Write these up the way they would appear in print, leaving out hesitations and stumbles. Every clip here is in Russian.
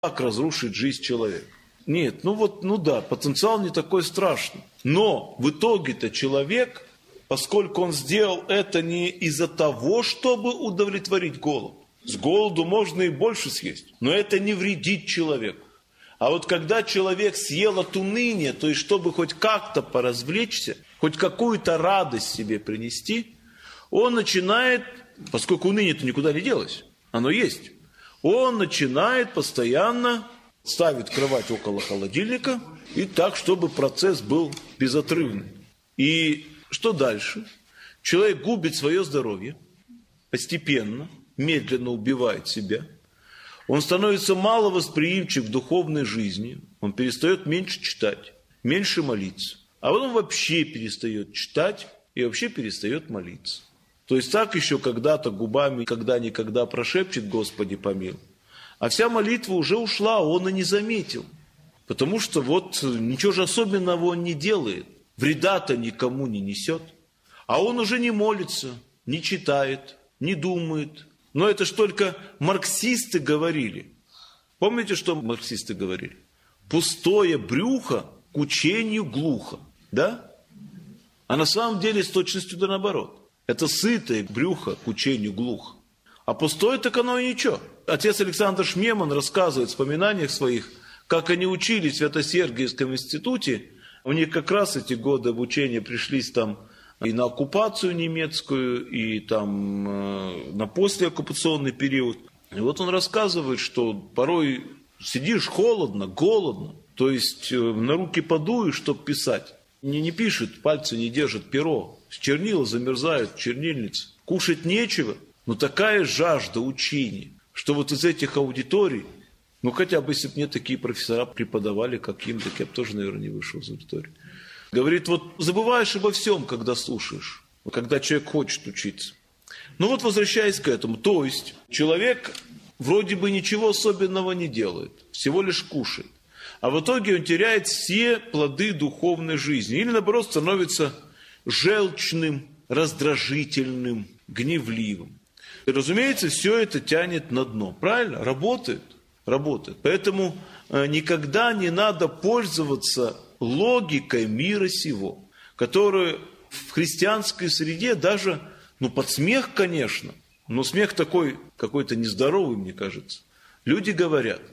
как разрушить жизнь человека. Нет, да, потенциал не такой страшный. Но в итоге-то человек, поскольку он сделал это не из-за того, чтобы удовлетворить голод. С голоду можно и больше съесть, но это не вредит человеку. А вот когда человек съел от уныния, то есть чтобы хоть как-то поразвлечься, хоть какую-то радость себе принести, он начинает, поскольку уныние-то никуда не делось, оно есть, он начинает постоянно ставить кровать около холодильника, и так, чтобы процесс был безотрывный. И что дальше? Человек губит свое здоровье, постепенно, медленно убивает себя. Он становится маловосприимчив к духовной жизни, он перестает меньше читать, меньше молиться. А потом вообще перестает читать и вообще перестает молиться. То есть так еще когда-то губами когда-никогда прошепчет «Господи, помилуй». А вся молитва уже ушла, он и не заметил. Потому что ничего же особенного он не делает. Вреда-то никому не несет. А он уже не молится, не читает, не думает. Но это ж только марксисты говорили. Помните, что марксисты говорили? Пустое брюхо к учению глухо. Да? А на самом деле с точностью да наоборот. Это сытое брюхо к учению глухо. А пустое так оно и ничего. Отец Александр Шмеман рассказывает в вспоминаниях своих, как они учились в Свято-Сергиевском институте. У них как раз эти годы обучения пришлись там и на оккупацию немецкую, и там на послеоккупационный период. И вот он рассказывает, что порой сидишь холодно, голодно, то есть на руки подуешь, чтобы писать. Не пишет, пальцы не держат перо, чернила замерзают в чернильнице, кушать нечего. Но такая жажда учения, что вот из этих аудиторий, хотя бы если бы мне такие профессора преподавали, как им, так я бы тоже, наверное, не вышел из аудитории. Говорит, забываешь обо всем, когда слушаешь, когда человек хочет учиться. Возвращаясь к этому, то есть человек вроде бы ничего особенного не делает, всего лишь кушает. А в итоге он теряет все плоды духовной жизни. Или, наоборот, становится желчным, раздражительным, гневливым. И, разумеется, все это тянет на дно. Правильно? Работает. Работает. Поэтому никогда не надо пользоваться логикой мира сего, которая в христианской среде даже, под смех, конечно, но смех такой какой-то нездоровый, мне кажется. Люди говорят,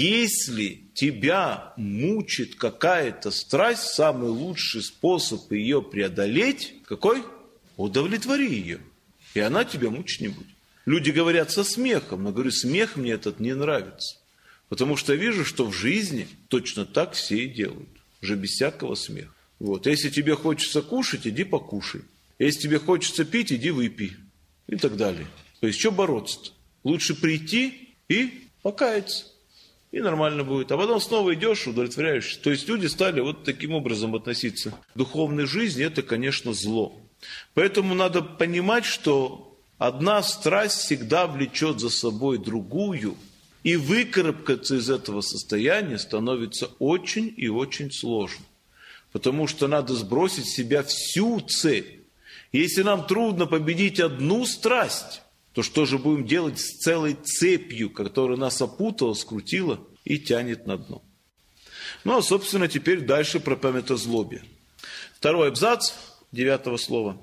если тебя мучит какая-то страсть, самый лучший способ ее преодолеть, какой? Удовлетвори ее, и она тебя мучить не будет. Люди говорят со смехом, но говорю, смех мне этот не нравится, потому что я вижу, что в жизни точно так все и делают, уже без всякого смеха. Если тебе хочется кушать, иди покушай. Если тебе хочется пить, иди выпей. И так далее. То есть, что бороться-то? Лучше прийти и покаяться. И нормально будет. А потом снова идешь, удовлетворяешься. То есть, люди стали таким образом относиться к духовной жизни. Это, конечно, зло. Поэтому надо понимать, что одна страсть всегда влечет за собой другую. И выкарабкаться из этого состояния становится очень и очень сложно. Потому что надо сбросить с себя всю цепь. Если нам трудно победить одну страсть, то что же будем делать с целой цепью, которая нас опутала, скрутила и тянет на дно? А собственно, теперь дальше про памятозлобие. Второй абзац 9 слова.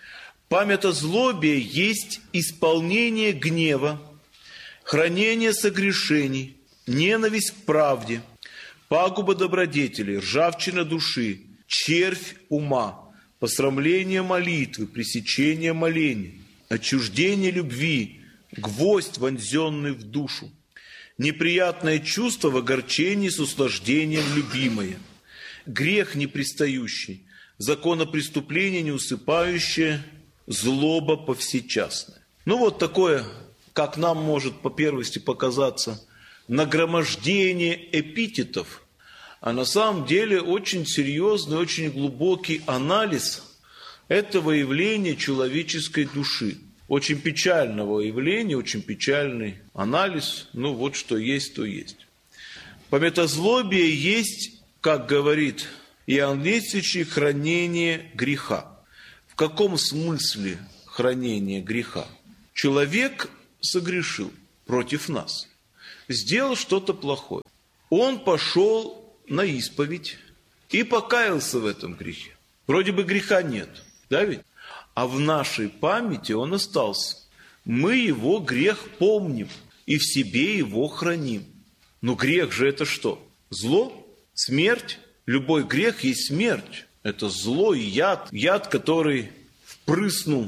Памятозлобие есть исполнение гнева, хранение согрешений, ненависть к правде, пагуба добродетели, ржавчина души, червь ума, посрамление молитвы, пресечение молений, отчуждение любви, гвоздь, вонзенный в душу, неприятное чувство в огорчении с услаждением любимое, грех непристающий, законопреступление неусыпающее, злоба повсечасная. Такое, как нам может по первости показаться, нагромождение эпитетов, а на самом деле очень серьезный, очень глубокий анализ этого явления человеческой души. Очень печального явления, очень печальный анализ. Что есть, то есть. Памятозлобие есть, как говорит Иоанн Лествичий, хранение греха. В каком смысле хранение греха? Человек согрешил против нас. сделал что-то плохое. Он пошел на исповедь и покаялся в этом грехе. Вроде бы греха нет, да ведь? А в нашей памяти он остался. Мы его грех помним и в себе его храним. Но грех же это что? Зло? Смерть? Любой грех есть смерть. Это зло и яд. Яд, который впрыснул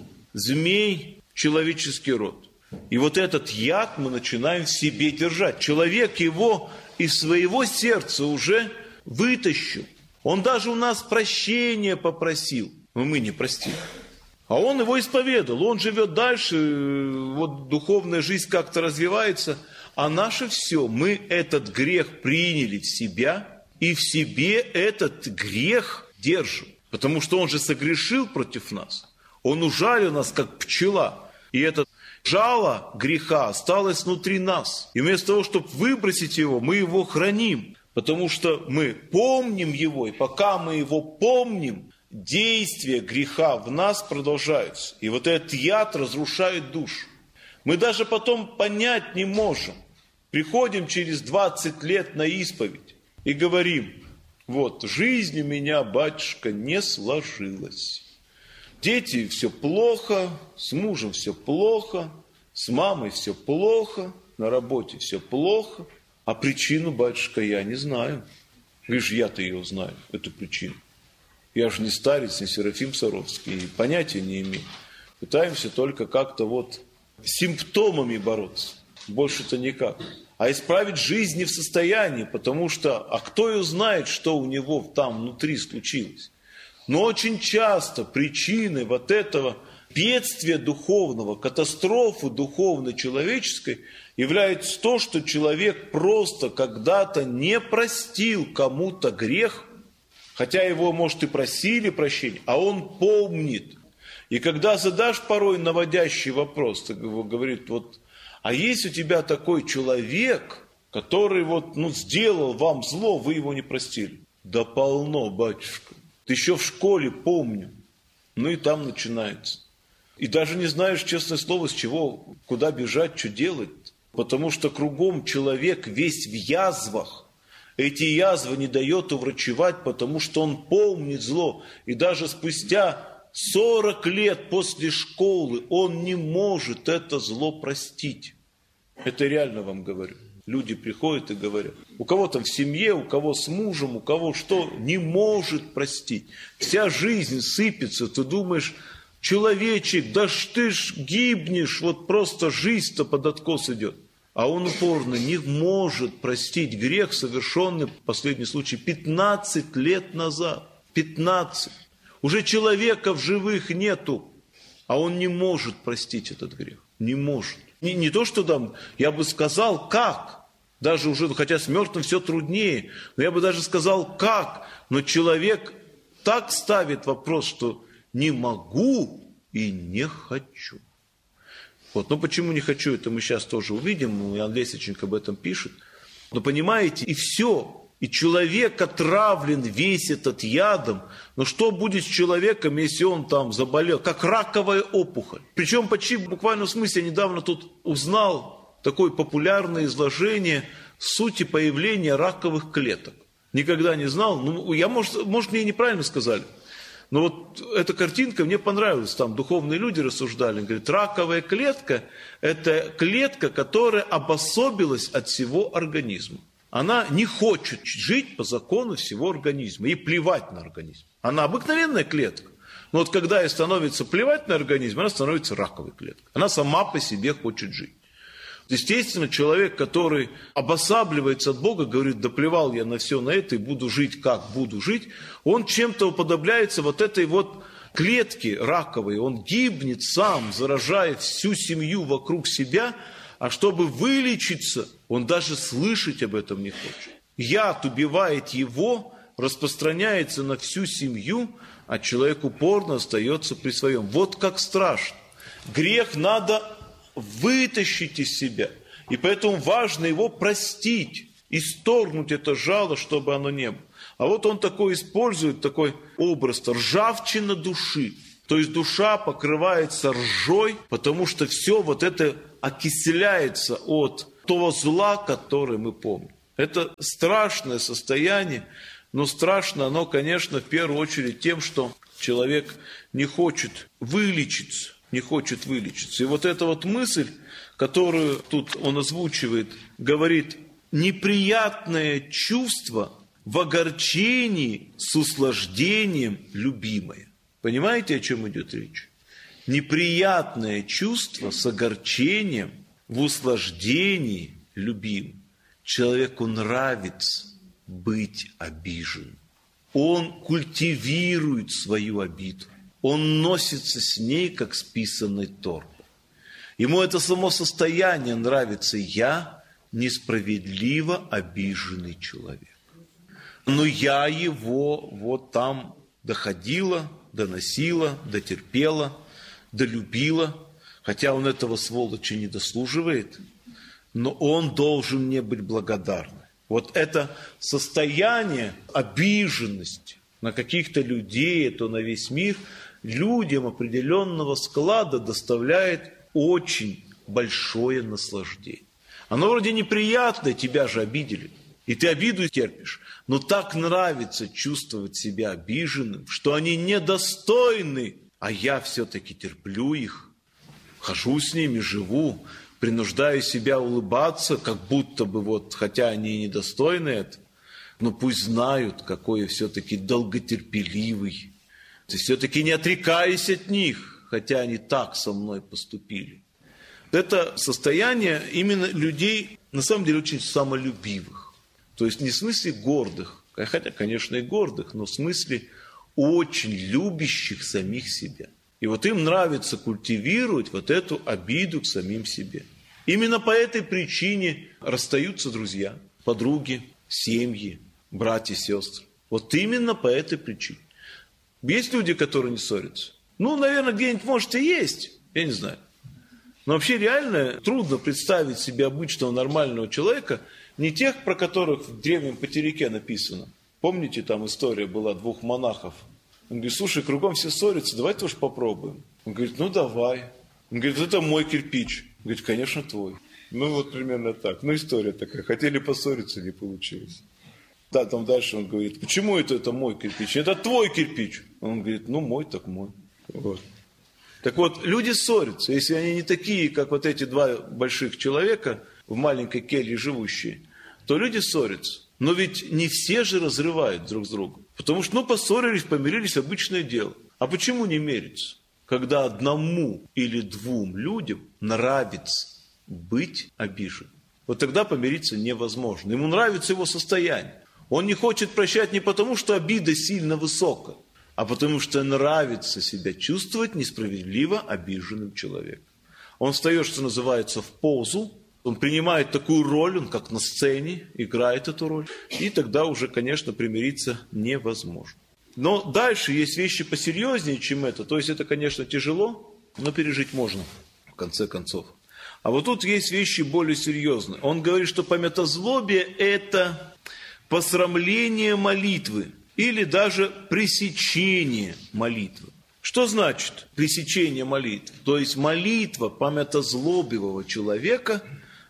змей в человеческий род. И вот этот яд мы начинаем в себе держать. Человек его из своего сердца уже вытащил. Он даже у нас прощения попросил, но мы не простили. А он его исповедовал, он живет дальше, вот духовная жизнь как-то развивается, а наше все, мы этот грех приняли в себя, и в себе этот грех держим. Потому что он же согрешил против нас, он ужалил нас, как пчела, и это жало греха осталось внутри нас. И вместо того, чтобы выбросить его, мы его храним, потому что мы помним его, и пока мы его помним, действие греха в нас продолжается. И вот этот яд разрушает душу. Мы даже потом понять не можем. Приходим через 20 лет на исповедь и говорим: вот, жизнь у меня, батюшка, не сложилась. Дети все плохо, с мужем все плохо, с мамой все плохо, на работе все плохо. А причину, батюшка, я не знаю. Говоришь, я-то ее знаю, эту причину. Я же не старец, не Серафим Саровский, и понятия не имею. Пытаемся только как-то вот симптомами бороться. Больше-то никак. А исправить жизнь не в состоянии, потому что, а кто ее знает, что у него там внутри случилось? Но очень часто причиной вот этого бедствия духовного, катастрофы духовной человеческой является то, что человек просто когда-то не простил кому-то грех, хотя его, может, и просили прощения, а он помнит. И когда задашь порой наводящий вопрос, ты говорит, вот, а есть у тебя такой человек, который вот, сделал вам зло, вы его не простили? Да полно, батюшка. Ты еще в школе помню. И там начинается. И даже не знаешь, честное слово, с чего, куда бежать, что делать. Потому что кругом человек весь в язвах. Эти язвы не дает уврачевать, потому что он помнит зло. И даже спустя 40 лет после школы он не может это зло простить. Это реально вам говорю. Люди приходят и говорят, у кого там в семье, у кого с мужем, у кого что, не может простить. Вся жизнь сыпется, ты думаешь, человечек, да ж ты ж гибнешь, вот просто жизнь-то под откос идет. А он упорно не может простить грех, совершенный, последний случай, 15 лет назад. 15. Уже человека в живых нету, а он не может простить этот грех. Не может. Не то, что там, я бы сказал, как. Даже уже, хотя с мертвым все труднее, но я бы даже сказал, как. Но человек так ставит вопрос, что не могу и не хочу. Вот. Но почему не хочу, это мы сейчас тоже увидим, Иоанн Лесичник об этом пишет. Но понимаете, и все. И человек отравлен весь этот ядом. Но что будет с человеком, если он там заболел? Как раковая опухоль. Причем почти в буквальном смысле я недавно тут узнал такое популярное изложение сути появления раковых клеток. Никогда не знал. Может, мне неправильно сказали. Но вот эта картинка мне понравилась. Там духовные люди рассуждали. Говорят, раковая клетка – это клетка, которая обособилась от всего организма. Она не хочет жить по закону всего организма. Ей плевать на организм. Она обыкновенная клетка. Но вот когда ей становится плевать на организм, она становится раковой клеткой. Она сама по себе хочет жить. Естественно, человек, который обосабливается от Бога, говорит, да плевал я на все на это и буду жить, как буду жить, он чем-то уподобляется вот этой вот клетке раковой. Он гибнет сам, заражая всю семью вокруг себя, а чтобы вылечиться, он даже слышать об этом не хочет. Яд убивает его, распространяется на всю семью, а человек упорно остается при своем. Вот как страшно. Грех надо вытащить из себя. И поэтому важно его простить, исторгнуть это жало, чтобы оно не было. А вот он такой использует, такой образ, ржавчина души. То есть душа покрывается ржой, потому что все вот это окисляется от того зла, которое мы помним. Это страшное состояние, но страшно оно, конечно, в первую очередь тем, что человек не хочет вылечиться, не хочет вылечиться. И вот эта вот мысль, которую тут он озвучивает, говорит: неприятное чувство в огорчении с услаждением любимое. Понимаете, о чем идет речь? Неприятное чувство с огорчением в услаждении любимым. Человеку нравится быть обиженным. Он культивирует свою обиду. Он носится с ней, как с писаной торбой. Ему это само состояние нравится. Я несправедливо обиженный человек. Но я его вот там доходила, доносила, дотерпела, долюбила, хотя он этого, сволочи, не дослуживает, но он должен мне быть благодарным. Вот это состояние обиженности на каких-то людей, то на весь мир, людям определенного склада доставляет очень большое наслаждение. Оно вроде неприятное, тебя же обидели, и ты обиду терпишь, но так нравится чувствовать себя обиженным, что они недостойны, а я все-таки терплю их, хожу с ними, живу, принуждаю себя улыбаться, как будто бы вот, хотя они и недостойны этого, но пусть знают, какой я все-таки долготерпеливый, все-таки не отрекаюсь от них, хотя они так со мной поступили. Это состояние именно людей, на самом деле, очень самолюбивых. То есть не в смысле гордых, хотя, конечно, и гордых, но в смысле очень любящих самих себя. И вот им нравится культивировать вот эту обиду к самим себе. Именно по этой причине расстаются друзья, подруги, семьи, братья, сестры. Вот именно по этой причине. Есть люди, которые не ссорятся? Ну, наверное, где-нибудь, может, и есть, я не знаю. Но вообще реально трудно представить себе обычного нормального человека, не тех, про которых в древнем Патерике написано. Помните, там история была двух монахов? Он говорит: слушай, кругом все ссорятся, давай тоже попробуем. Он говорит: ну давай. Он говорит: это мой кирпич. Он говорит: конечно, твой. Ну вот примерно так. Ну история такая. Хотели поссориться, не получилось. Да, там дальше он говорит: почему это мой кирпич? Это твой кирпич. Он говорит: ну мой, так мой. Вот. Так вот, люди ссорятся, если они не такие, как вот эти два больших человека в маленькой келье живущие, то люди ссорятся. Но ведь не все же разрывают друг с другом. Потому что, поссорились, помирились, обычное дело. А почему не мириться? Когда одному или двум людям нравится быть обиженным. Вот тогда помириться невозможно. Ему нравится его состояние. Он не хочет прощать не потому, что обида сильно высокая, а потому что нравится себя чувствовать несправедливо обиженным человеком. Он встает, что называется, в позу, он принимает такую роль, он как на сцене играет эту роль, и тогда уже, конечно, примириться невозможно. Но дальше есть вещи посерьезнее, чем это. То есть это, конечно, тяжело, но пережить можно, в конце концов. А вот тут есть вещи более серьезные. Он говорит, что памятозлобие – это посрамление молитвы или даже пресечение молитвы. Что значит пресечение молитвы? То есть молитва памятозлобивого человека,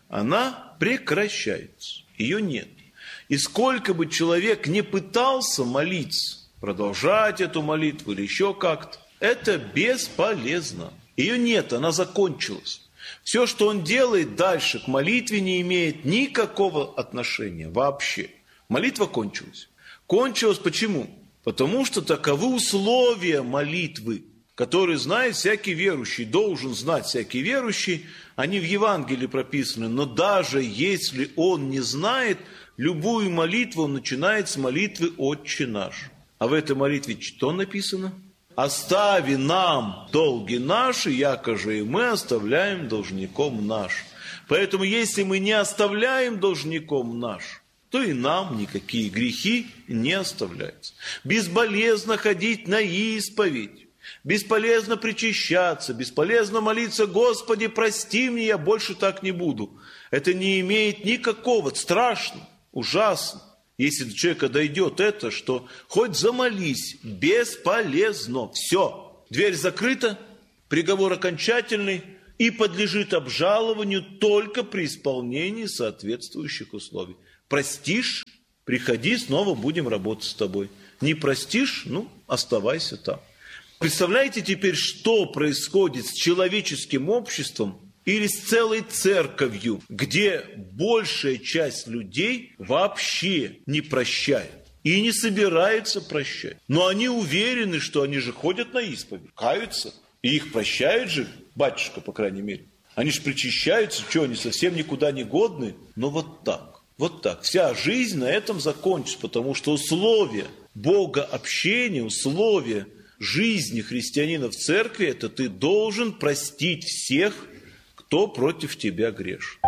она прекращается, ее нет. И сколько бы человек не пытался молиться, продолжать эту молитву или еще как-то, это бесполезно. Ее нет, она закончилась. Все, что он делает дальше к молитве, не имеет никакого отношения вообще. Молитва кончилась. Кончилась почему? Потому что таковы условия молитвы, которые знает всякий верующий, должен знать всякий верующий. Они в Евангелии прописаны, но даже если он не знает, любую молитву он начинает с молитвы «Отче наш». А в этой молитве что написано? «Остави нам долги наши, яко же и мы оставляем должником наш». Поэтому если мы не оставляем должником наш, то и нам никакие грехи не оставляются. Безболезненно ходить на исповедь, бесполезно причащаться, бесполезно молиться: «Господи, прости мне, я больше так не буду». Это не имеет никакого, страшно, ужасно. Если до человека дойдет это, что хоть замолись, бесполезно, все, дверь закрыта, приговор окончательный, и подлежит обжалованию только при исполнении соответствующих условий. Простишь, приходи, снова будем работать с тобой. Не простишь, оставайся там. Представляете теперь, что происходит с человеческим обществом или с целой церковью, где большая часть людей вообще не прощает и не собирается прощать. Но они уверены, что они же ходят на исповедь, каются, и их прощают же, батюшка, по крайней мере. Они же причащаются, что они совсем никуда не годны. Но вот так. Вся жизнь на этом закончится, потому что условия богообщения, условия жизни христианина в церкви, это ты должен простить всех, кто против тебя грешит.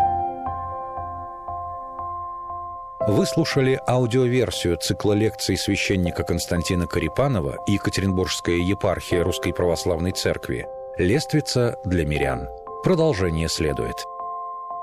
Вы слушали аудиоверсию цикла лекций священника Константина Корепанова и Екатеринбургская епархия Русской Православной Церкви «Лествица для мирян». Продолжение следует.